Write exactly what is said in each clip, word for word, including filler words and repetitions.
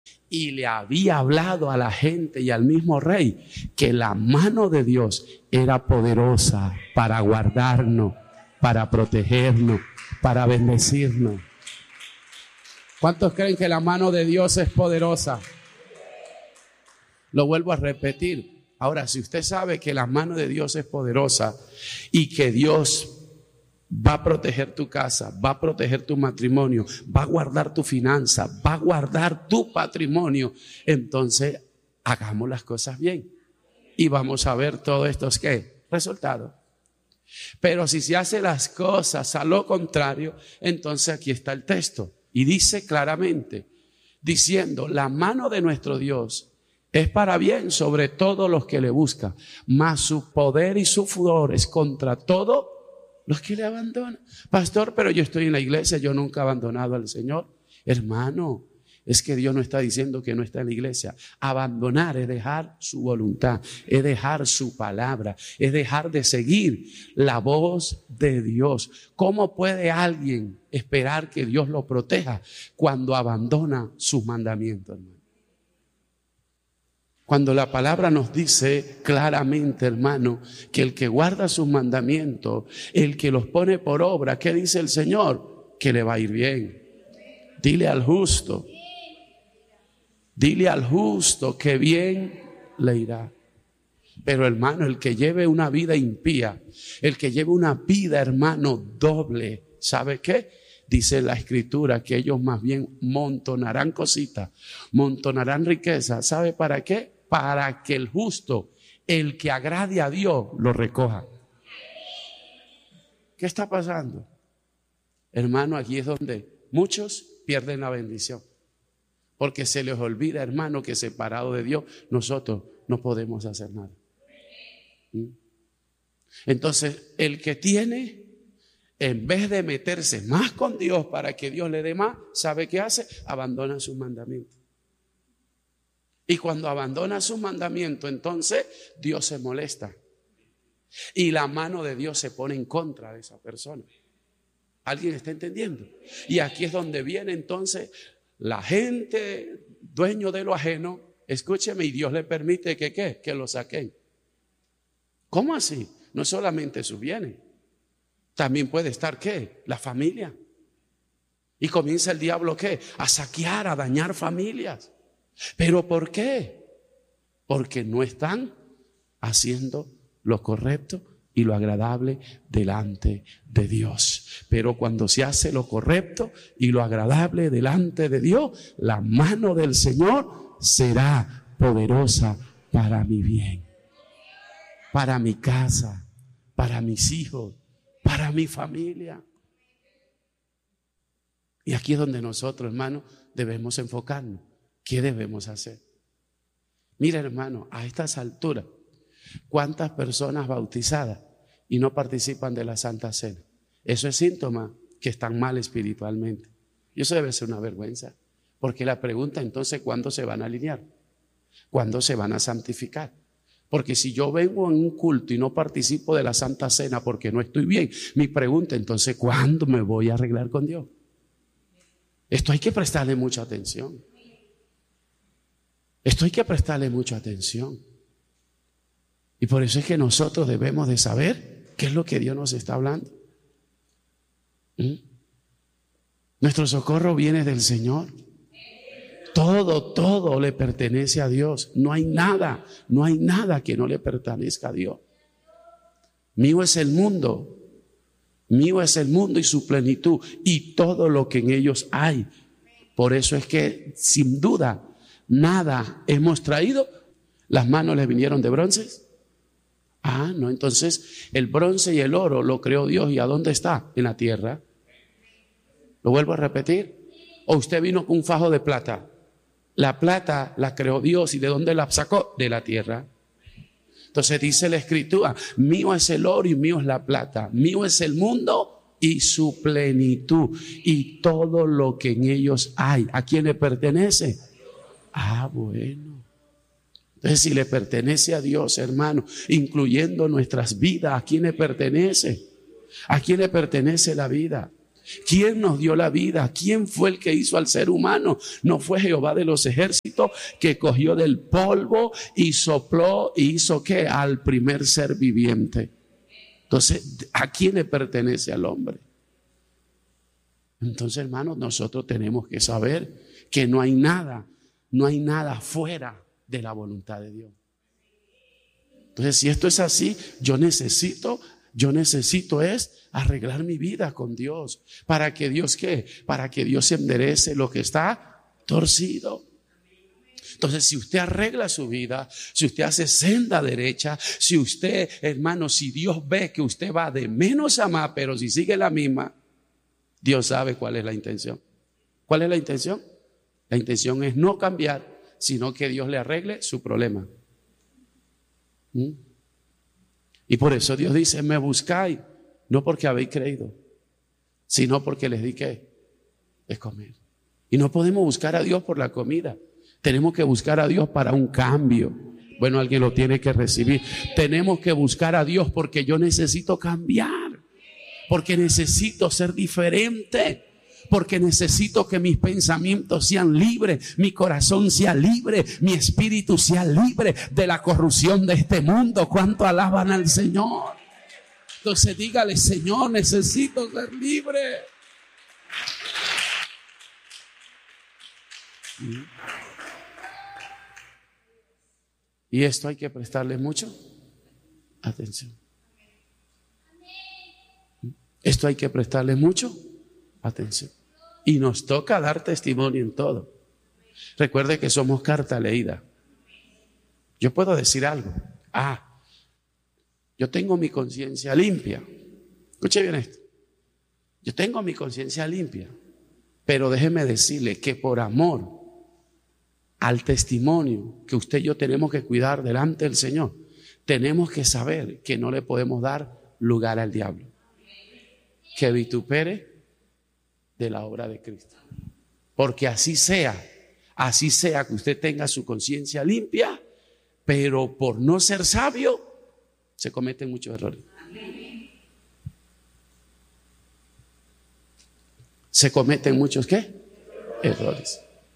y le había hablado a la gente y al mismo rey que la mano de Dios era poderosa para guardarnos, para protegernos, para bendecirnos. ¿Cuántos creen que la mano de Dios es poderosa? Lo vuelvo a repetir. Ahora, si usted sabe que la mano de Dios es poderosa y que Dios va a proteger tu casa, va a proteger tu matrimonio, va a guardar tu finanza, va a guardar tu patrimonio, entonces hagamos las cosas bien y vamos a ver todos estos ¿qué? Resultados. Pero si se hace las cosas a lo contrario, entonces aquí está el texto y dice claramente, diciendo, la mano de nuestro Dios es para bien sobre todos los que le buscan, mas su poder y su furor es contra todos los que le abandonan. Pastor, pero yo estoy en la iglesia, yo nunca he abandonado al Señor. Hermano, es que Dios no está diciendo que no está en la iglesia. Abandonar es dejar su voluntad, es dejar su palabra, es dejar de seguir la voz de Dios. ¿Cómo puede alguien esperar que Dios lo proteja cuando abandona sus mandamientos, hermano? Cuando la palabra nos dice claramente, hermano, que el que guarda sus mandamientos, el que los pone por obra, ¿qué dice el Señor? Que le va a ir bien. Dile al justo, dile al justo que bien le irá. Pero hermano, el que lleve una vida impía, el que lleve una vida, hermano, doble, ¿sabe qué? Dice la Escritura que ellos más bien montonarán cositas, montonarán riqueza. ¿Sabe para qué? Para que el justo, el que agrade a Dios, lo recoja. ¿Qué está pasando? Hermano, aquí es donde muchos pierden la bendición. Porque se les olvida, hermano, que separado de Dios, nosotros no podemos hacer nada. ¿Mm? Entonces, el que tiene, en vez de meterse más con Dios para que Dios le dé más, ¿sabe qué hace? Abandona sus mandamientos. Y cuando abandona sus mandamientos, entonces Dios se molesta. Y la mano de Dios se pone en contra de esa persona. ¿Alguien está entendiendo? Y aquí es donde viene entonces la gente, dueño de lo ajeno, escúcheme, y Dios le permite que ¿qué? Que lo saquen. ¿Cómo así? No solamente sus bienes, también puede estar ¿qué? La familia. Y comienza el diablo ¿qué? A saquear, a dañar familias. ¿Pero por qué? Porque no están haciendo lo correcto y lo agradable delante de Dios. Pero cuando se hace lo correcto y lo agradable delante de Dios, la mano del Señor será poderosa para mi bien, para mi casa, para mis hijos, para mi familia. Y aquí es donde nosotros, hermanos, debemos enfocarnos. ¿Qué debemos hacer? Mira, hermano, a estas alturas, ¿cuántas personas bautizadas y no participan de la Santa Cena? Eso es síntoma que están mal espiritualmente. Y eso debe ser una vergüenza. Porque la pregunta entonces, ¿cuándo se van a alinear? ¿Cuándo se van a santificar? Porque si yo vengo en un culto y no participo de la Santa Cena porque no estoy bien, mi pregunta entonces, ¿cuándo me voy a arreglar con Dios? Esto hay que prestarle mucha atención. Esto hay que prestarle mucha atención. Y por eso es que nosotros debemos de saber qué es lo que Dios nos está hablando. ¿Mm? Nuestro socorro viene del Señor. Todo, todo le pertenece a Dios. No hay nada, no hay nada que no le pertenezca a Dios. Mío es el mundo. Mío es el mundo y su plenitud y todo lo que en ellos hay. Por eso es que sin duda nada hemos traído. Las manos le vinieron de bronce. Ah, no, entonces el bronce y el oro lo creó Dios. ¿Y a dónde está? En la tierra. Lo vuelvo a repetir. ¿O usted vino con un fajo de plata? La plata la creó Dios. ¿Y de dónde la sacó? De la tierra. Entonces dice la Escritura, mío es el oro y mío es la plata, mío es el mundo y su plenitud y todo lo que en ellos hay. ¿A quién le pertenece? Ah, bueno. Entonces si le pertenece a Dios, hermano, incluyendo nuestras vidas, ¿a quién le pertenece? ¿A quién le pertenece la vida? ¿Quién nos dio la vida? ¿Quién fue el que hizo al ser humano? No fue Jehová de los ejércitos que cogió del polvo y sopló y hizo ¿qué? Al primer ser viviente. Entonces, ¿a quién le pertenece al hombre? Entonces, hermanos, nosotros tenemos que saber que no hay nada, no hay nada fuera de la voluntad de Dios. Entonces, si esto es así, yo necesito, yo necesito es arreglar mi vida con Dios. ¿Para que Dios qué? Para que Dios enderece lo que está torcido. Entonces, si usted arregla su vida, si usted hace senda derecha, si usted, hermano, si Dios ve que usted va de menos a más, pero si sigue la misma, Dios sabe cuál es la intención. ¿Cuál es la intención? La intención es no cambiar, sino que Dios le arregle su problema. ¿Mm? Y por eso Dios dice, me buscáis, no porque habéis creído, sino porque les di que es comer. Y no podemos buscar a Dios por la comida. Tenemos que buscar a Dios para un cambio. Bueno, alguien lo tiene que recibir. Tenemos que buscar a Dios porque yo necesito cambiar. Porque necesito ser diferente. Porque necesito que mis pensamientos sean libres, mi corazón sea libre, mi espíritu sea libre de la corrupción de este mundo. ¿Cuánto alaban al Señor? Entonces dígale, Señor, necesito ser libre. Y esto hay que prestarle mucho atención. Esto hay que prestarle mucho atención. Y nos toca dar testimonio en todo. Recuerde que somos carta leída. Yo puedo decir algo. Ah, yo tengo mi conciencia limpia. Escuche bien esto. Yo tengo mi conciencia limpia. Pero déjeme decirle que por amor al testimonio que usted y yo tenemos que cuidar delante del Señor, tenemos que saber que no le podemos dar lugar al diablo que vitupere de la obra de Cristo. Porque así sea, así sea que usted tenga su conciencia limpia, pero por no ser sabio, se cometen muchos errores. Se cometen muchos ¿qué? Errores.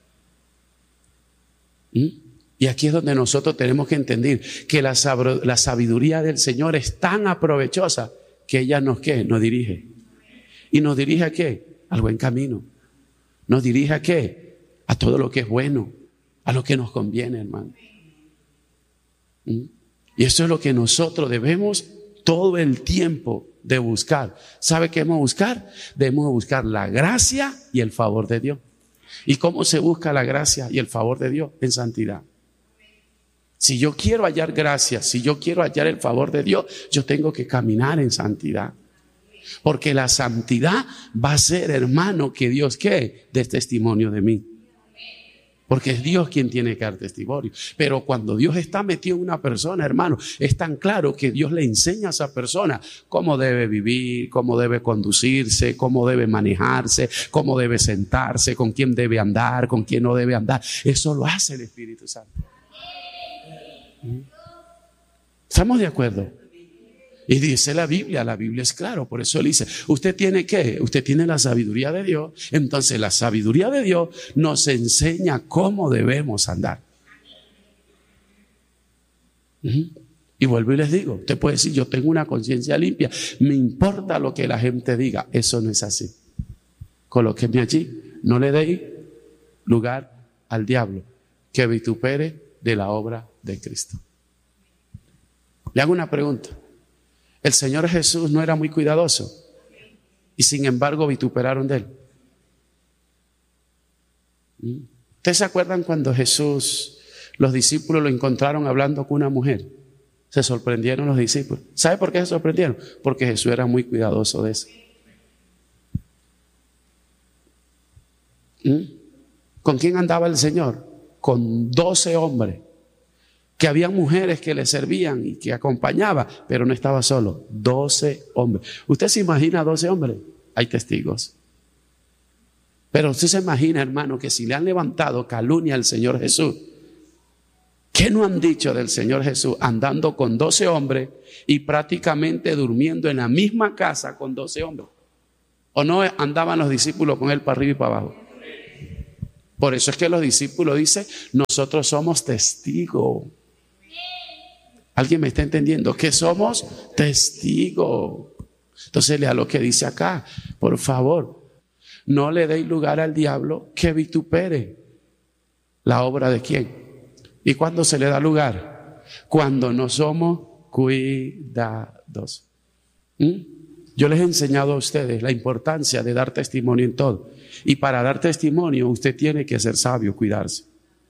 ¿Mm? Y aquí es donde nosotros tenemos que entender que la, la sabiduría del Señor es tan aprovechosa que ella nos ¿qué? Nos dirige. ¿Y nos dirige a qué? Al buen camino. ¿Nos dirige a qué? A todo lo que es bueno, a lo que nos conviene, hermano. ¿Mm? Y eso es lo que nosotros debemos todo el tiempo de buscar. ¿Sabe qué debemos buscar? Debemos buscar la gracia y el favor de Dios. ¿Y cómo se busca la gracia y el favor de Dios? En santidad. Si yo quiero hallar gracia, si yo quiero hallar el favor de Dios, yo tengo que caminar en santidad. Porque la santidad va a ser, hermano, que Dios ¿qué? Dé testimonio de mí. Porque es Dios quien tiene que dar testimonio. Pero cuando Dios está metido en una persona, hermano, es tan claro que Dios le enseña a esa persona cómo debe vivir, cómo debe conducirse, cómo debe manejarse, cómo debe sentarse, con quién debe andar, con quién no debe andar. Eso lo hace el Espíritu Santo. ¿Estamos de acuerdo? Y dice la Biblia, la Biblia es claro, por eso él dice, ¿usted tiene qué? Usted tiene la sabiduría de Dios. Entonces la sabiduría de Dios nos enseña cómo debemos andar. Uh-huh. Y vuelvo y les digo, usted puede decir, yo tengo una conciencia limpia, me importa lo que la gente diga. Eso no es así. Colóquenme allí, no le deis lugar al diablo que vitupere de la obra de Cristo. Le hago una pregunta. El Señor Jesús no era muy cuidadoso y sin embargo vituperaron de él. ¿Ustedes se acuerdan cuando Jesús, los discípulos lo encontraron hablando con una mujer? Se sorprendieron los discípulos. ¿Sabe por qué se sorprendieron? Porque Jesús era muy cuidadoso de eso. ¿Mm? ¿Con quién andaba el Señor? Con doce hombres. Que había mujeres que le servían y que acompañaba, pero no estaba solo. Doce hombres. ¿Usted se imagina doce hombres? Hay testigos. Pero usted se imagina, hermano, que si le han levantado calumnia al Señor Jesús, ¿qué no han dicho del Señor Jesús andando con doce hombres y prácticamente durmiendo en la misma casa con doce hombres? ¿O no andaban los discípulos con él para arriba y para abajo? Por eso es que los discípulos dicen, nosotros somos testigos. ¿Alguien me está entendiendo? Que somos testigos. Entonces lea lo que dice acá, por favor. No le deis lugar al diablo que vitupere la obra de quién. ¿Y cuándo se le da lugar? Cuando no somos cuidadosos. ¿Mm? Yo les he enseñado a ustedes la importancia de dar testimonio en todo. Y para dar testimonio usted tiene que ser sabio, cuidarse.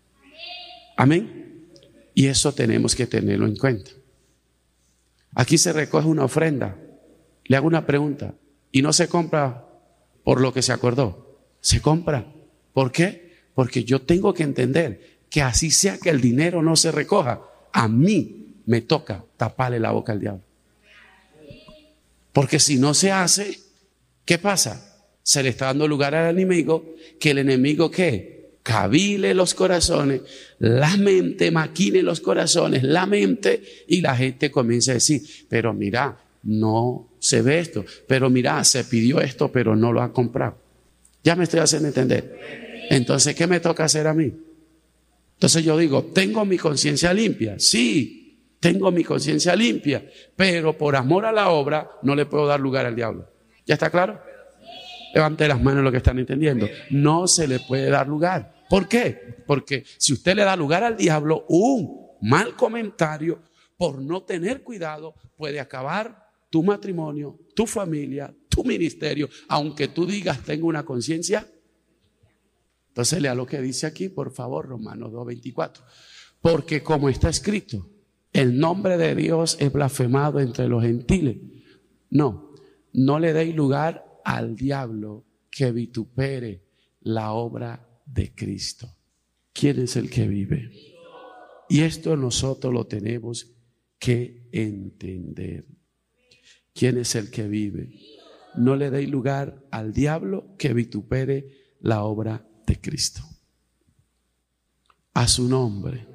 Amén. Y eso tenemos que tenerlo en cuenta. Aquí se recoge una ofrenda. Le hago una pregunta. Y no se compra por lo que se acordó. Se compra. ¿Por qué? Porque yo tengo que entender que así sea que el dinero no se recoja, a mí me toca taparle la boca al diablo. Porque si no se hace, ¿qué pasa? Se le está dando lugar al enemigo, que el enemigo ¿qué? Cavile los corazones, la mente, maquine los corazones, la mente, y la gente comienza a decir, pero mira, no se ve esto, pero mira, se pidió esto, pero no lo ha comprado. Ya me estoy haciendo entender. Entonces, ¿qué me toca hacer a mí? Entonces yo digo, ¿tengo mi conciencia limpia? Sí. Tengo mi conciencia limpia, pero por amor a la obra no le puedo dar lugar al diablo. ¿Ya está claro? Levante las manos lo que están entendiendo. No se le puede dar lugar. ¿Por qué? Porque si usted le da lugar al diablo, un mal comentario por no tener cuidado puede acabar tu matrimonio, tu familia, tu ministerio, aunque tú digas tengo una conciencia. Entonces lea lo que dice aquí, por favor, Romanos dos veinticuatro. Porque como está escrito, el nombre de Dios es blasfemado entre los gentiles. No, no le deis lugar al diablo que vitupere la obra de Cristo. ¿Quién es el que vive? Y esto nosotros lo tenemos que entender. ¿Quién es el que vive? No le deis lugar al diablo que vitupere la obra de Cristo. A su nombre.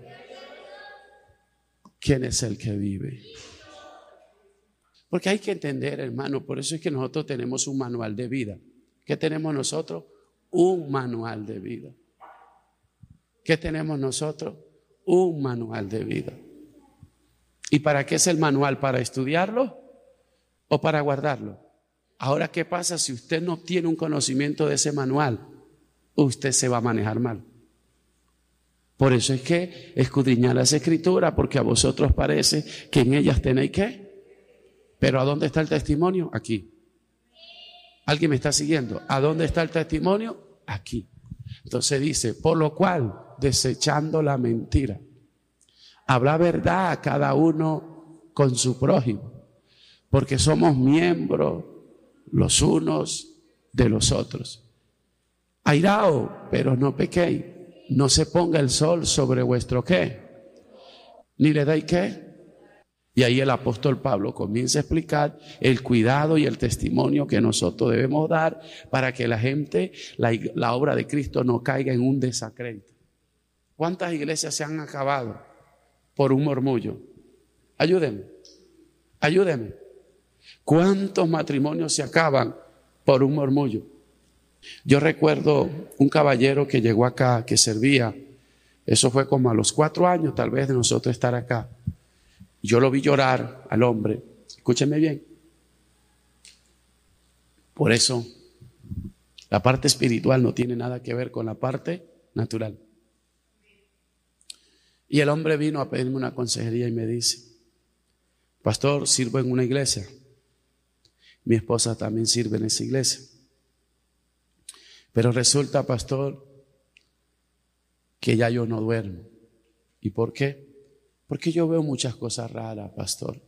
¿Quién es el que vive? Porque hay que entender, hermano, por eso es que nosotros tenemos un manual de vida. ¿Qué tenemos nosotros? Un manual de vida. ¿Qué tenemos nosotros? Un manual de vida. ¿Y para qué es el manual? ¿Para estudiarlo o para guardarlo? Ahora, ¿qué pasa si usted no tiene un conocimiento de ese manual? Usted se va a manejar mal. Por eso es que escudriñad las escrituras, porque a vosotros parece que en ellas tenéis ¿qué? Pero ¿a dónde está el testimonio? Aquí. ¿Alguien me está siguiendo? ¿A dónde está el testimonio? Aquí. Entonces dice, por lo cual, desechando la mentira, habla verdad a cada uno con su prójimo, porque somos miembros los unos de los otros. Airaos, pero no pequéis. No se ponga el sol sobre vuestro qué, ni le dais qué. Y ahí el apóstol Pablo comienza a explicar el cuidado y el testimonio que nosotros debemos dar para que la gente, la, la obra de Cristo no caiga en un desacrédito. ¿Cuántas iglesias se han acabado por un murmullo? Ayúdenme, ayúdenme. ¿Cuántos matrimonios se acaban por un murmullo? Yo recuerdo un caballero que llegó acá, que servía, eso fue como a los cuatro años tal vez de nosotros estar acá. Yo lo vi llorar al hombre, escúchenme bien. Por eso, la parte espiritual no tiene nada que ver con la parte natural. Y el hombre vino a pedirme una consejería y me dice, pastor, sirvo en una iglesia. Mi esposa también sirve en esa iglesia. Pero resulta, pastor, que ya yo no duermo. ¿Y por qué? Porque yo veo muchas cosas raras, pastor.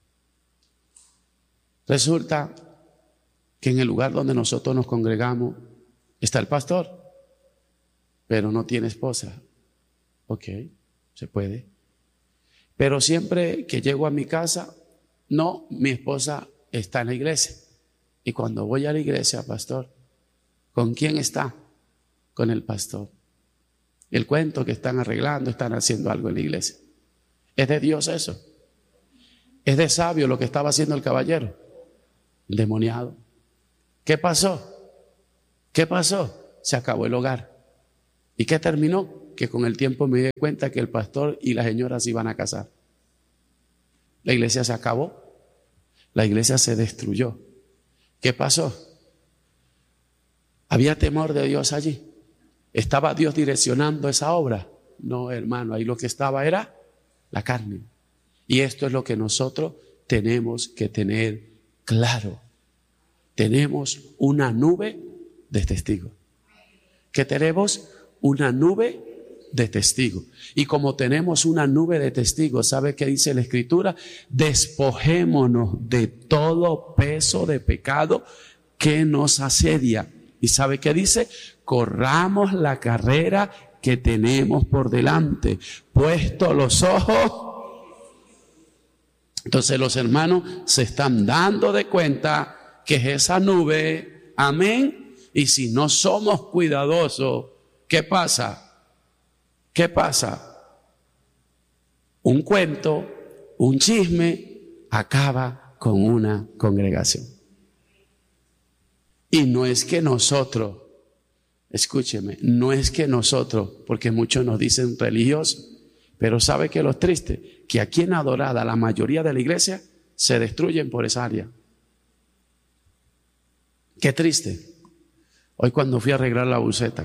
Resulta que en el lugar donde nosotros nos congregamos está el pastor, pero no tiene esposa. Ok, se puede. Pero siempre que llego a mi casa, no, mi esposa está en la iglesia. Y cuando voy a la iglesia, pastor, ¿con quién está? Con el pastor. El cuento que están arreglando, están haciendo algo en la iglesia. ¿Es de Dios eso? ¿Es de sabio lo que estaba haciendo el caballero? Endemoniado. ¿Qué pasó? ¿Qué pasó? Se acabó el hogar. ¿Y qué terminó? Que con el tiempo me di cuenta que el pastor y la señora se iban a casar. La iglesia se acabó. La iglesia se destruyó. ¿Qué pasó? ¿Había temor de Dios allí? ¿Estaba Dios direccionando esa obra? No, hermano, ahí lo que estaba era la carne. Y esto es lo que nosotros tenemos que tener claro. Tenemos una nube de testigos. ¿Qué tenemos? Una nube de testigos. Y como tenemos una nube de testigos, ¿sabe qué dice la Escritura? Despojémonos de todo peso de pecado que nos asedia. ¿Y sabe qué dice? Corramos la carrera que tenemos por delante, puesto los ojos. Entonces los hermanos se están dando de cuenta que es esa nube, amén. Y si no somos cuidadosos, ¿qué pasa? ¿Qué pasa? Un cuento, un chisme, acaba con una congregación. Y no es que nosotros, escúcheme, no es que nosotros, porque muchos nos dicen religiosos, pero ¿sabe qué es lo triste? Que aquí en Adorada la mayoría de la iglesia se destruyen por esa área. Qué triste. Hoy cuando fui a arreglar la buceta,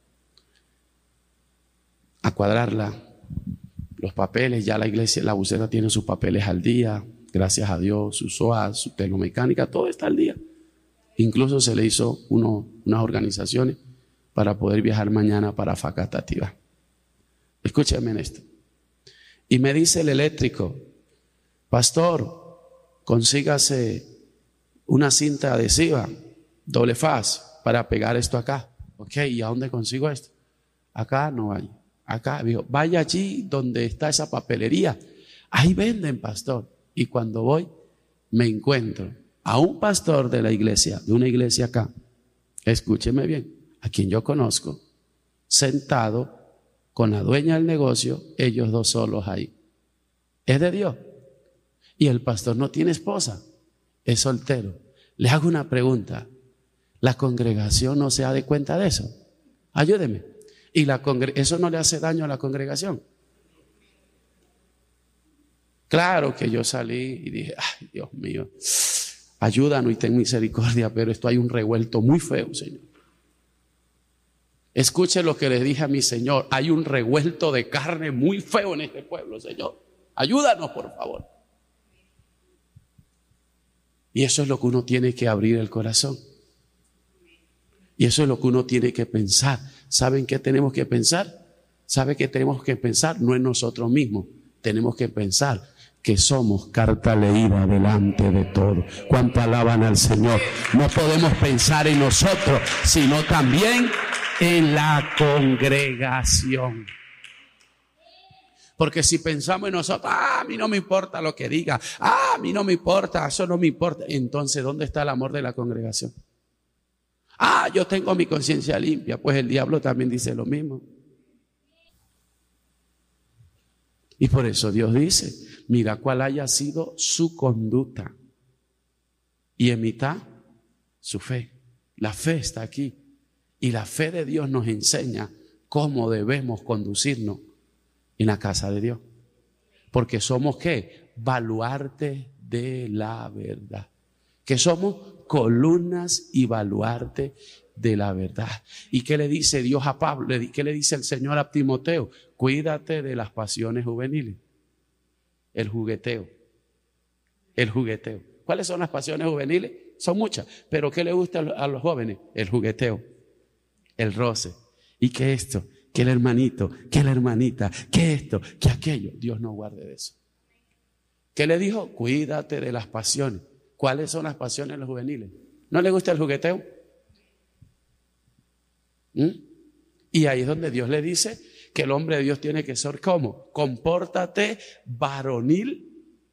a cuadrarla, los papeles, ya la iglesia, la buceta tiene sus papeles al día, gracias a Dios, su S O A, su tecnomecánica, todo está al día. Incluso se le hizo uno, unas organizaciones para poder viajar mañana para Facatativá. Escúcheme en esto. Y me dice el eléctrico, pastor, consígase una cinta adhesiva, doble faz, para pegar esto acá. Ok, ¿y a dónde consigo esto? Acá no hay. Acá, dijo, vaya allí donde está esa papelería. Ahí venden, pastor. Y cuando voy, me encuentro a un pastor de la iglesia, de una iglesia acá, escúcheme bien, a quien yo conozco, sentado con la dueña del negocio, ellos dos solos ahí. Es de Dios. Y el pastor no tiene esposa, es soltero. Le hago una pregunta. ¿La congregación no se da de cuenta de eso? Ayúdeme. ¿Y la congre- eso no le hace daño a la congregación? Claro que yo salí y dije, ay, Dios mío, ayúdanos y ten misericordia, pero esto hay un revuelto muy feo, Señor. Escuche lo que le dije a mi Señor, hay un revuelto de carne muy feo en este pueblo, Señor. Ayúdanos, por favor. Y eso es lo que uno tiene que abrir el corazón. Y eso es lo que uno tiene que pensar. ¿Saben qué tenemos que pensar? ¿Sabe qué tenemos que pensar? No en nosotros mismos. Tenemos que pensar que somos carta leída delante de todo. ¿Cuánto alaban al Señor? No podemos pensar en nosotros, sino también en la congregación. Porque si pensamos en nosotros, ah, a mí no me importa lo que diga, ah, a mí no me importa, eso no me importa. Entonces, ¿dónde está el amor de la congregación? Ah, yo tengo mi conciencia limpia. Pues el diablo también dice lo mismo. Y por eso Dios dice, mira cuál haya sido su conducta y imita su fe. La fe está aquí. Y la fe de Dios nos enseña cómo debemos conducirnos en la casa de Dios. Porque somos, ¿qué? Baluarte de la verdad. Que somos columnas y baluarte de la verdad. ¿Y qué le dice Dios a Pablo? ¿Qué le dice el Señor a Timoteo? Cuídate de las pasiones juveniles. El jugueteo. El jugueteo. ¿Cuáles son las pasiones juveniles? Son muchas. ¿Pero qué le gusta a los jóvenes? El jugueteo. El roce. ¿Y qué esto? ¿Qué el hermanito? ¿Qué la hermanita? ¿Qué esto? ¿Qué aquello? Dios no guarde de eso. ¿Qué le dijo? Cuídate de las pasiones. ¿Cuáles son las pasiones de los juveniles? ¿No le gusta el jugueteo? ¿Mm? Y ahí es donde Dios le dice que el hombre de Dios tiene que ser ¿cómo? Compórtate varonilmente.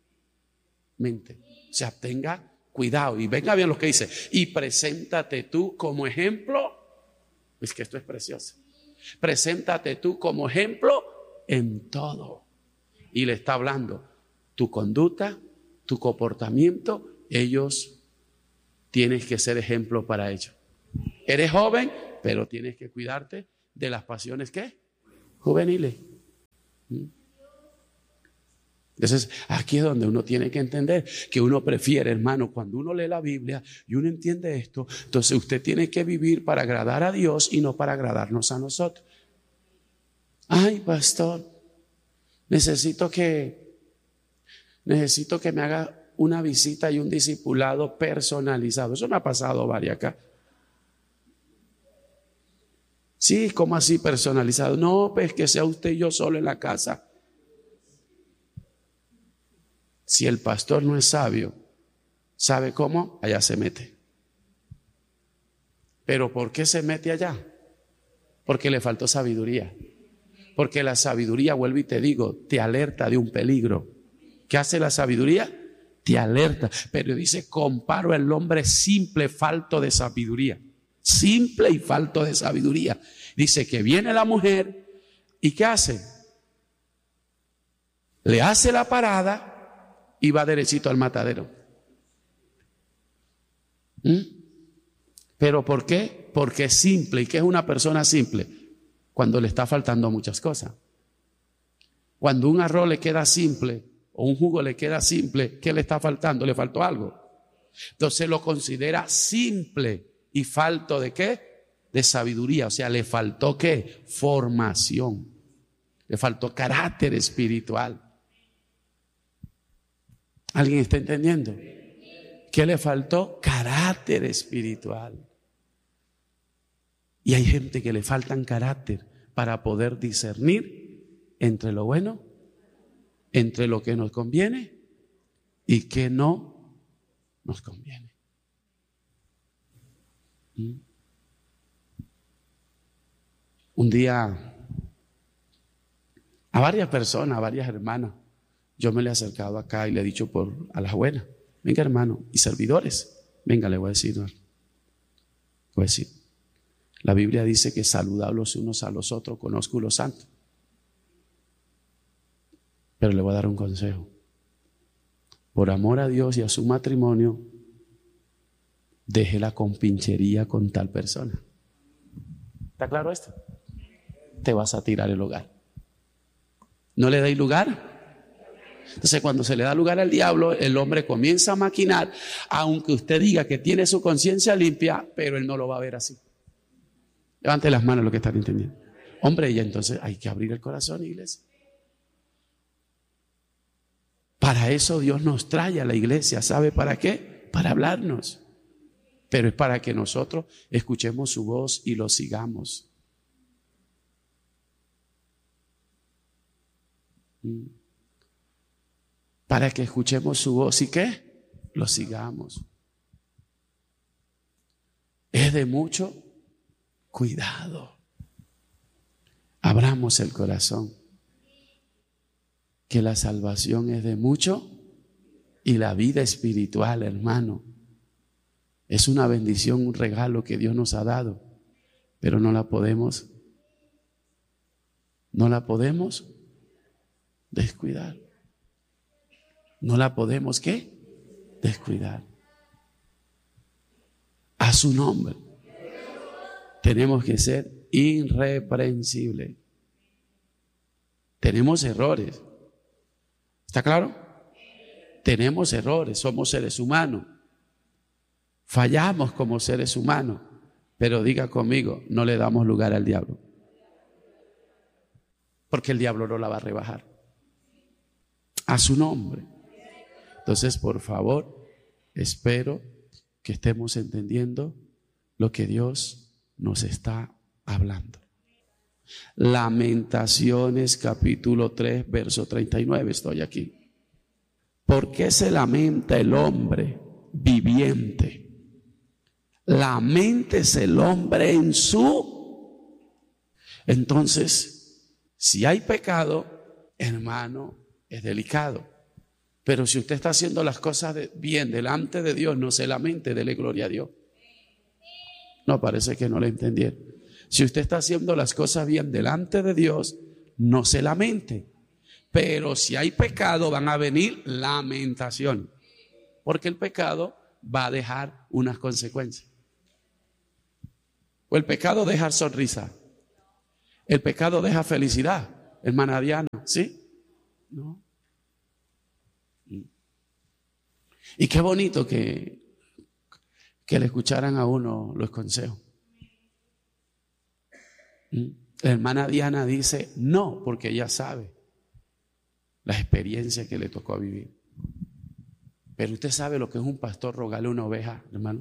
O sea, tenga cuidado. Y venga bien lo que dice. Y preséntate tú como ejemplo. Es que esto es precioso. Preséntate tú como ejemplo en todo. Y le está hablando tu conducta, tu comportamiento. Ellos tienes que ser ejemplo para ellos. Eres joven, pero tienes que cuidarte de las pasiones, ¿qué? Juveniles. Entonces, aquí es donde uno tiene que entender que uno prefiere, hermano, cuando uno lee la Biblia y uno entiende esto, entonces usted tiene que vivir para agradar a Dios y no para agradarnos a nosotros. Ay, pastor, necesito que, necesito que me haga una visita y un discipulado personalizado. Eso me ha pasado varias acá. Sí, ¿cómo así personalizado? No, pues que sea usted y yo solo en la casa. Si el pastor no es sabio, ¿sabe cómo? Allá se mete. ¿Pero por qué se mete allá? Porque le faltó sabiduría. Porque la sabiduría, vuelvo y te digo, te alerta de un peligro. ¿Qué hace la sabiduría? Te alerta. Pero dice, comparo al hombre simple, falto de sabiduría. Simple y falto de sabiduría. Dice que viene la mujer y ¿qué hace? Le hace la parada y va derechito al matadero. ¿Mm? ¿Pero por qué? Porque es simple. ¿Y qué es una persona simple? Cuando le está faltando muchas cosas. Cuando un arroz le queda simple o un jugo le queda simple, ¿qué le está faltando? ¿Le faltó algo? Entonces lo considera simple y falto de ¿qué? De sabiduría. O sea, le faltó ¿qué? Formación. Le faltó carácter espiritual. ¿Alguien está entendiendo? ¿Qué le faltó? Carácter espiritual. Y hay gente que le faltan carácter para poder discernir entre lo bueno, entre lo que nos conviene y que no nos conviene. ¿Mm? Un día a varias personas, a varias hermanas, yo me le he acercado acá y le he dicho por a las buenas, venga hermano, y servidores, venga, le voy a decir, no, voy a decir, la Biblia dice que saludad los unos a los otros con ósculo santo. Pero le voy a dar un consejo. Por amor a Dios y a su matrimonio, deje la compinchería con tal persona. ¿Está claro esto? Te vas a tirar el hogar. ¿No le dais lugar? Entonces cuando se le da lugar al diablo, el hombre comienza a maquinar, aunque usted diga que tiene su conciencia limpia, pero él no lo va a ver así. Levante las manos lo que están entendiendo. Hombre, y entonces hay que abrir el corazón, iglesia. Para eso Dios nos trae a la iglesia. ¿Sabe para qué? Para hablarnos. Pero es para que nosotros escuchemos su voz y lo sigamos. Para que escuchemos su voz y ¿qué? Lo sigamos. Es de mucho cuidado. Abramos el corazón. Que la salvación es de mucho y la vida espiritual, hermano, es una bendición, un regalo que Dios nos ha dado, pero no la podemos, no la podemos descuidar. No la podemos, ¿qué? Descuidar. A su nombre. Tenemos que ser irreprensibles. Tenemos errores. ¿Está claro? Tenemos errores, somos seres humanos. Fallamos como seres humanos. Pero diga conmigo, no le damos lugar al diablo. Porque el diablo no la va a rebajar. A su nombre. Entonces, por favor, espero que estemos entendiendo lo que Dios nos está hablando. Lamentaciones capítulo tres, verso treinta y nueve, estoy aquí. ¿Por qué se lamenta el hombre viviente? Laméntese el hombre en su... Entonces, si hay pecado, hermano, es delicado. Pero si usted está haciendo las cosas de, bien delante de Dios, no se lamente, dele gloria a Dios. No, parece que no le entendieron. Si usted está haciendo las cosas bien delante de Dios, no se lamente. Pero si hay pecado, van a venir lamentación. Porque el pecado va a dejar unas consecuencias. O el pecado deja sonrisa. El pecado deja felicidad. Hermana Diana, ¿sí? No. Y qué bonito que, que le escucharan a uno los consejos. La hermana Diana dice no, porque ella sabe las experiencias que le tocó vivir. Pero usted sabe lo que es un pastor rogarle una oveja, hermano.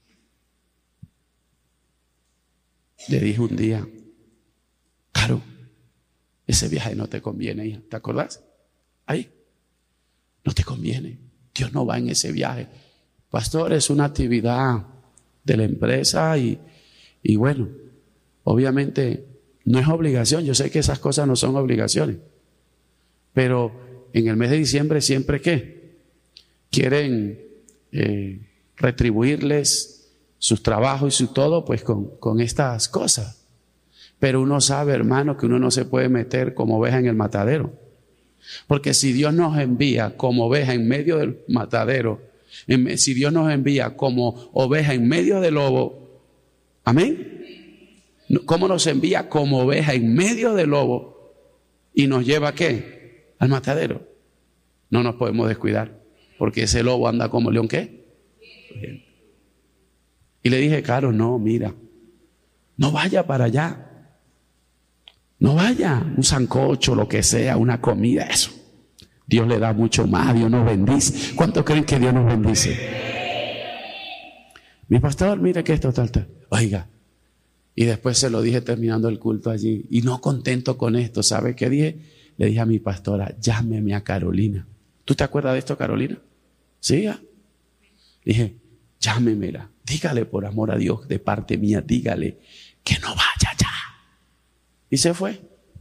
Le dije un día, Caro, ese viaje no te conviene, hija. ¿Te acordás? Ahí, no te conviene. Dios no va en ese viaje. Pastor, es una actividad de la empresa y, y bueno, obviamente no es obligación. Yo sé que esas cosas no son obligaciones. Pero en el mes de diciembre siempre ¿qué? Quieren eh, retribuirles sus trabajos y su todo pues con, con estas cosas. Pero uno sabe, hermano, que uno no se puede meter como oveja en el matadero. Porque si Dios nos envía como oveja en medio del matadero, en, si Dios nos envía como oveja en medio del lobo, amén. ¿Cómo nos envía como oveja en medio del lobo y nos lleva a qué? Al matadero. No nos podemos descuidar, porque ese lobo anda como león, ¿qué? Y le dije, Caro, no, mira, no vaya para allá. No vaya, un sancocho, lo que sea, una comida, eso. Dios le da mucho más, Dios nos bendice. ¿Cuántos creen que Dios nos bendice? Mi pastor, mire que esto, tal, tal. Oiga, y después se lo dije terminando el culto allí. Y no contento con esto, ¿sabe qué dije? Le dije a mi pastora, llámeme a Carolina. ¿Tú te acuerdas de esto, Carolina? Sí, ¿eh? Dije, llámemela, dígale por amor a Dios, de parte mía, dígale que no vaya ya. Y se fue.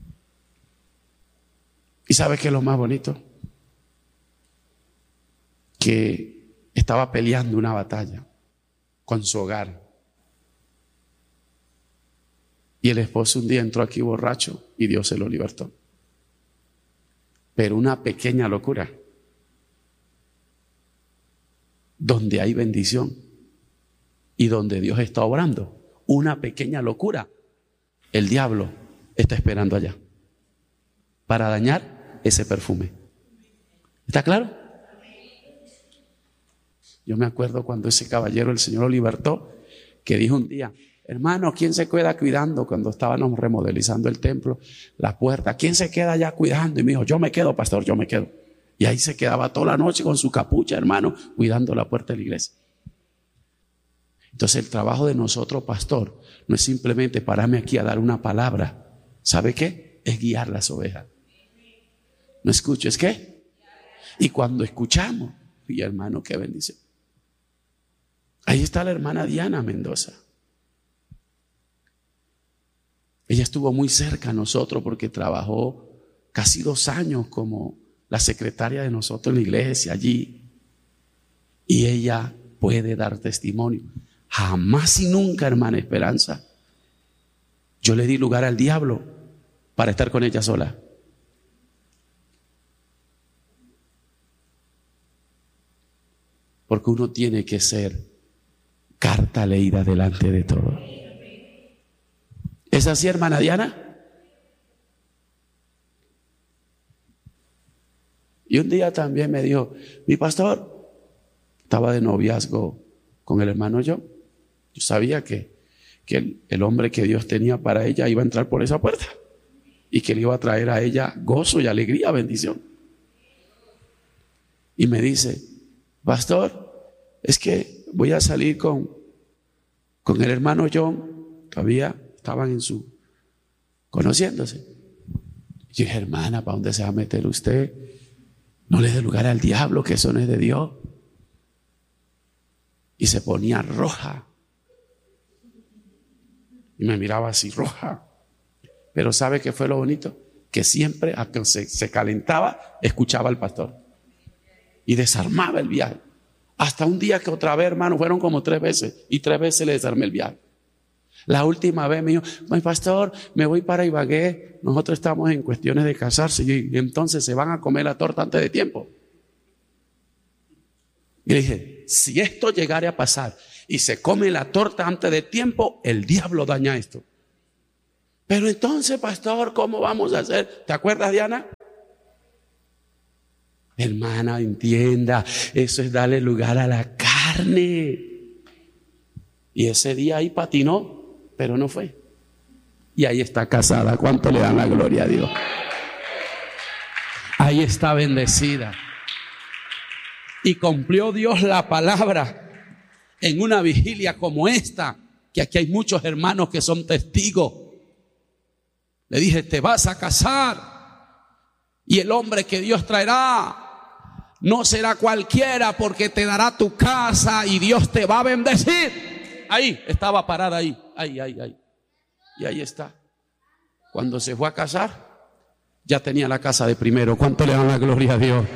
¿Y sabes qué es lo más bonito? Que estaba peleando una batalla con su hogar. Y el esposo un día entró aquí borracho y Dios se lo libertó. Pero una pequeña locura, donde hay bendición y donde Dios está obrando, una pequeña locura, el diablo está esperando allá para dañar ese perfume. ¿Está claro? Yo me acuerdo cuando ese caballero, el Señor lo libertó, que dijo un día, hermano, ¿quién se queda cuidando? Cuando estábamos remodelizando el templo, la puerta, ¿quién se queda allá cuidando? Y me dijo, yo me quedo, pastor, yo me quedo. Y ahí se quedaba toda la noche con su capucha, hermano, cuidando la puerta de la iglesia. Entonces el trabajo de nosotros, pastor, no es simplemente pararme aquí a dar una palabra. ¿Sabe qué? Es guiar las ovejas. No escucho, ¿es qué? Y cuando escuchamos, y hermano, qué bendición. Ahí está la hermana Diana Mendoza. Ella estuvo muy cerca a nosotros porque trabajó casi dos años como la secretaria de nosotros en la iglesia allí. Y ella puede dar testimonio. Jamás y nunca, hermana Esperanza, yo le di lugar al diablo para estar con ella sola. Porque uno tiene que ser carta leída delante de todo. ¿Es así, hermana Diana? Y un día también me dijo, mi pastor, estaba de noviazgo con el hermano yo. Yo sabía que, que el, el hombre que Dios tenía para ella iba a entrar por esa puerta. Y que le iba a traer a ella gozo y alegría, bendición. Y me dice, pastor, es que voy a salir con, con el hermano John. Todavía estaban en su, conociéndose. Y yo dije, hermana, ¿para dónde se va a meter usted? No le dé lugar al diablo, que eso no es de Dios. Y se ponía roja. Y me miraba así, roja. Pero ¿sabe qué fue lo bonito? Que siempre, a que se, se calentaba, escuchaba al pastor. Y desarmaba el viaje. Hasta un día que otra vez, hermano, fueron como tres veces. Y tres veces le desarmé el viaje. La última vez me dijo, mi pastor, me voy para Ibagué. Nosotros estamos en cuestiones de casarse. Y entonces se van a comer la torta antes de tiempo. Y le dije, si esto llegare a pasar y se come la torta antes de tiempo, el diablo daña esto. Pero entonces, pastor, ¿cómo vamos a hacer? ¿Te acuerdas, Diana? Hermana, entienda, eso es darle lugar a la carne. Y ese día ahí patinó, pero no fue. Y ahí está casada. ¿Cuánto le dan la gloria a Dios? Ahí está bendecida. Y cumplió Dios la palabra en una vigilia como esta, que aquí hay muchos hermanos que son testigos. Le dije, te vas a casar y el hombre que Dios traerá no será cualquiera, porque te dará tu casa y Dios te va a bendecir. Ahí, estaba parada ahí, ahí, ahí, ahí. Y ahí está. Cuando se fue a casar, ya tenía la casa de primero. ¿Cuánto le dan la gloria a Dios?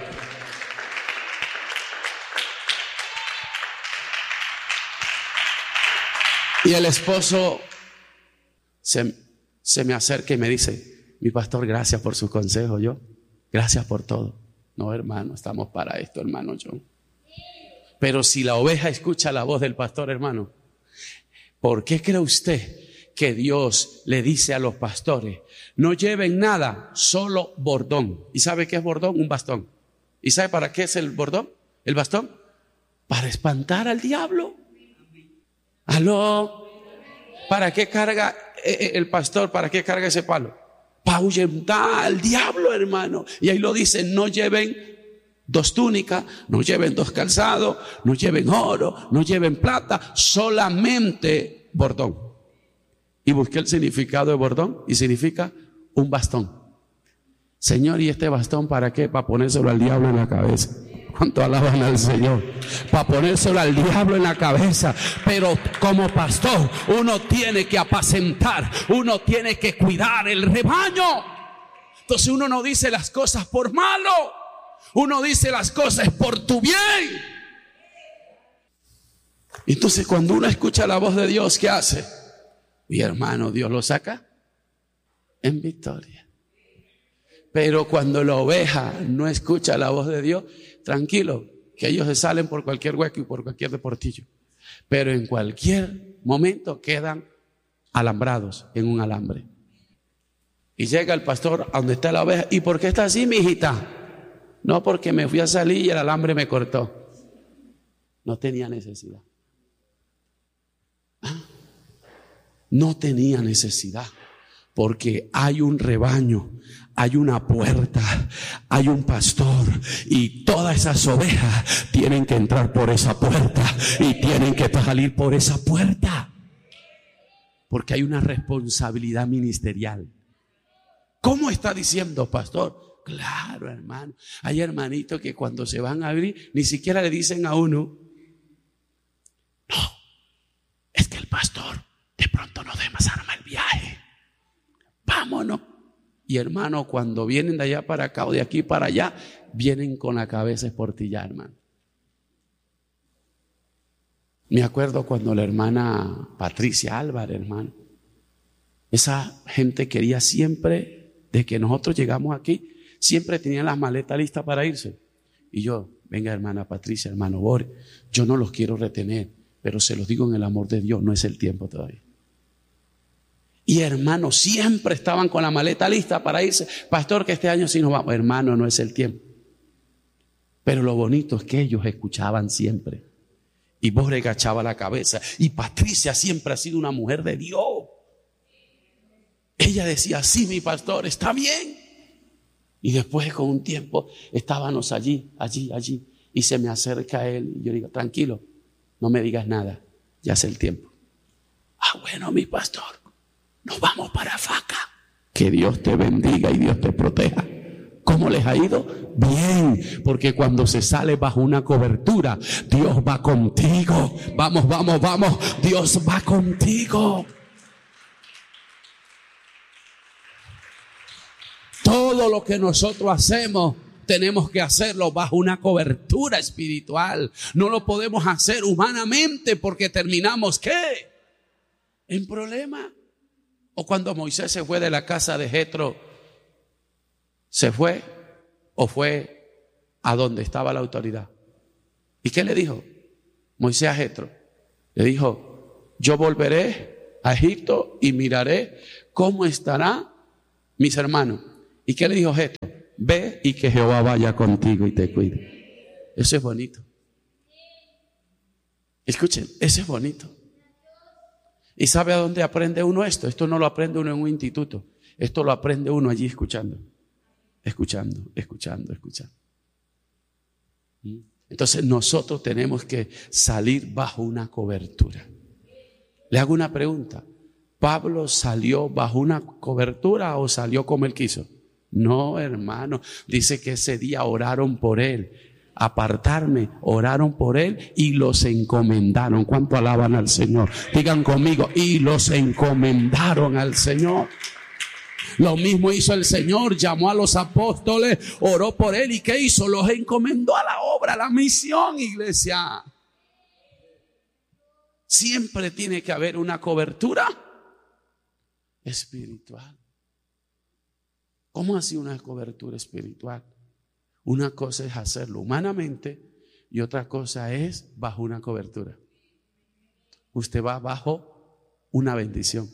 Y el esposo se, se me acerca y me dice, mi pastor, gracias por su consejo. Yo, gracias por todo. No, hermano, estamos para esto, hermano John. Pero si la oveja escucha la voz del pastor, hermano, ¿por qué cree usted que Dios le dice a los pastores, no lleven nada, solo bordón? ¿Y sabe qué es bordón? Un bastón. ¿Y sabe para qué es el bordón? ¿El bastón? Para espantar al diablo. ¿Aló? ¿Para qué carga el pastor? ¿Para qué carga ese palo? Para ahuyentar al diablo, hermano. Y ahí lo dice, no lleven dos túnicas, no lleven dos calzados, no lleven oro, no lleven plata, solamente bordón. Y busqué el significado de bordón y significa un bastón. Señor, ¿y este bastón para qué? Para ponérselo al diablo en la cabeza. ¿Cuánto alaban al Señor? Para ponérselo al diablo en la cabeza. Pero como pastor, uno tiene que apacentar, uno tiene que cuidar el rebaño. Entonces uno no dice las cosas por malo, uno dice las cosas por tu bien. Entonces cuando uno escucha la voz de Dios, ¿qué hace? Mi hermano, Dios lo saca en victoria. Pero cuando la oveja no escucha la voz de Dios, tranquilo, que ellos se salen por cualquier hueco y por cualquier deportillo. Pero en cualquier momento quedan alambrados en un alambre. Y llega el pastor a donde está la oveja. ¿Y por qué está así, mi hijita? No, porque me fui a salir y el alambre me cortó. No tenía necesidad. ¿Ah? No tenía necesidad. Porque hay un rebaño, hay una puerta, hay un pastor y todas esas ovejas tienen que entrar por esa puerta y tienen que salir por esa puerta. Porque hay una responsabilidad ministerial. ¿Cómo está diciendo, pastor? Claro, hermano. Hay hermanitos que cuando se van a abrir ni siquiera le dicen a uno, no, es que el pastor de pronto no debe armar el viaje. Vámonos. Y hermano, cuando vienen de allá para acá o de aquí para allá, vienen con la cabeza esportillada, hermano. Me acuerdo cuando la hermana Patricia Álvarez, hermano, esa gente quería siempre, de que nosotros llegamos aquí, siempre tenían las maletas listas para irse. Y yo, venga hermana Patricia, hermano Boris, yo no los quiero retener, pero se los digo en el amor de Dios, no es el tiempo todavía. Y hermanos, siempre estaban con la maleta lista para irse. Pastor, que este año sí nos vamos. Hermano, no es el tiempo. Pero lo bonito es que ellos escuchaban siempre. Y vos regachaba la cabeza. Y Patricia siempre ha sido una mujer de Dios. Ella decía, sí, mi pastor, está bien. Y después con un tiempo estábamos allí, allí, allí. Y se me acerca él. Y yo digo, tranquilo, no me digas nada. Ya es el tiempo. Ah, bueno, mi pastor. Nos vamos para Faca. Que Dios te bendiga y Dios te proteja. ¿Cómo les ha ido? Bien, porque cuando se sale bajo una cobertura, Dios va contigo. Vamos, vamos, vamos. Dios va contigo. Todo lo que nosotros hacemos, tenemos que hacerlo bajo una cobertura espiritual. No lo podemos hacer humanamente porque terminamos, ¿qué? En problemas. O cuando Moisés se fue de la casa de Jetro, ¿se fue o fue a donde estaba la autoridad? ¿Y qué le dijo Moisés a Jetro? Le dijo, yo volveré a Egipto y miraré cómo estarán mis hermanos. ¿Y qué le dijo Jetro? Ve y que Jehová vaya contigo y te cuide. Eso es bonito. Escuchen, eso es bonito. ¿Y sabe a dónde aprende uno esto? Esto no lo aprende uno en un instituto. Esto lo aprende uno allí escuchando. Escuchando, escuchando, escuchando. Entonces nosotros tenemos que salir bajo una cobertura. Le hago una pregunta. ¿Pablo salió bajo una cobertura o salió como él quiso? No, hermano. Dice que ese día oraron por él. Apartarme, oraron por él y los encomendaron. ¿Cuánto alaban al Señor? Digan conmigo, y los encomendaron al Señor. Lo mismo hizo el Señor, llamó a los apóstoles, oró por él y ¿qué hizo? Los encomendó a la obra, a la misión, iglesia. Siempre tiene que haber una cobertura espiritual. ¿Cómo así una cobertura espiritual? Una cosa es hacerlo humanamente y otra cosa es bajo una cobertura. Usted va bajo una bendición.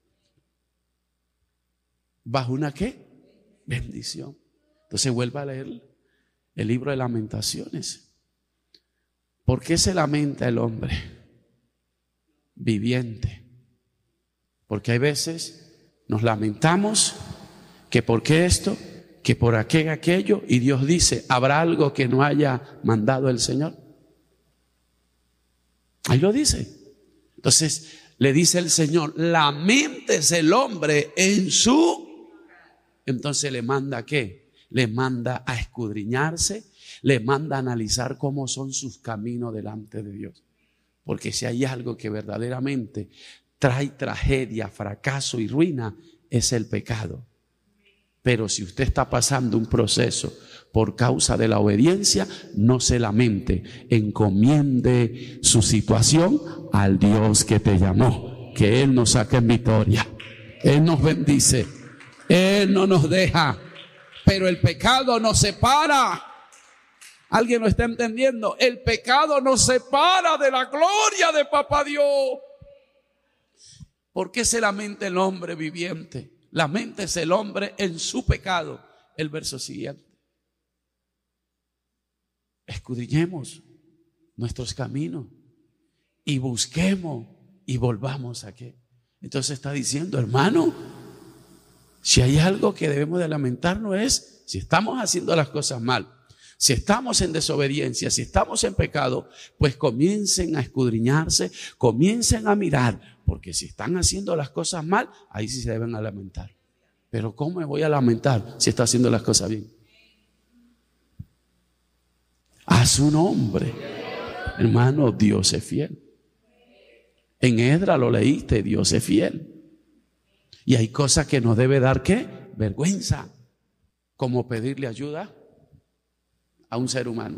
¿Bajo una qué? Bendición. Entonces vuelva a leer el libro de Lamentaciones. ¿Por qué se lamenta el hombre viviente? Porque hay veces nos lamentamos que por qué esto, que por aquel, aquello, y Dios dice, ¿habrá algo que no haya mandado el Señor? Ahí lo dice. Entonces le dice el Señor, laméntese el hombre en su... Entonces le manda ¿qué? Le manda a escudriñarse, le manda a analizar cómo son sus caminos delante de Dios. Porque si hay algo que verdaderamente trae tragedia, fracaso y ruina, es el pecado. Pero si usted está pasando un proceso por causa de la obediencia, no se lamente, encomiende su situación al Dios que te llamó, que Él nos saque en victoria, Él nos bendice, Él no nos deja, pero el pecado nos separa. ¿Alguien lo está entendiendo? El pecado nos separa de la gloria de Papá Dios. ¿Por qué se lamenta el hombre viviente? Laméntese el hombre en su pecado. El verso siguiente. Escudriñemos nuestros caminos y busquemos y volvamos a qué. Entonces está diciendo, hermano, si hay algo que debemos de lamentarnos es si estamos haciendo las cosas mal, si estamos en desobediencia, si estamos en pecado, pues comiencen a escudriñarse, comiencen a mirar, porque si están haciendo las cosas mal, ahí sí se deben a lamentar. Pero ¿cómo me voy a lamentar si está haciendo las cosas bien? A su nombre, hermano, Dios es fiel. En Esdras lo leíste, Dios es fiel. Y hay cosas que nos debe dar ¿qué? Vergüenza, como pedirle ayuda a un ser humano.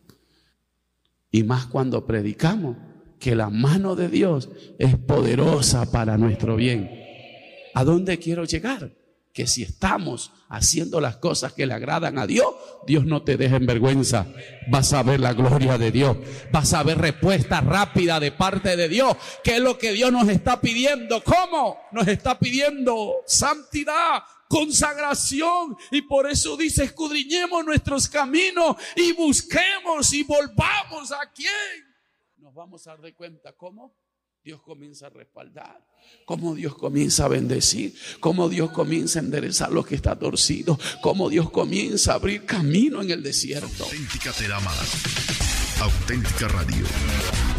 Y más cuando predicamos que la mano de Dios es poderosa para nuestro bien. ¿A dónde quiero llegar? Que si estamos haciendo las cosas que le agradan a Dios, Dios no te deja en vergüenza. Vas a ver la gloria de Dios. Vas a ver respuesta rápida de parte de Dios. ¿Qué es lo que Dios nos está pidiendo? ¿Cómo? Nos está pidiendo santidad, consagración. Y por eso dice, escudriñemos nuestros caminos y busquemos y volvamos a quién. Nos vamos a dar cuenta cómo Dios comienza a respaldar, cómo Dios comienza a bendecir, cómo Dios comienza a enderezar lo que está torcido, cómo Dios comienza a abrir camino en el desierto. Auténtica te da más. Auténtica Radio.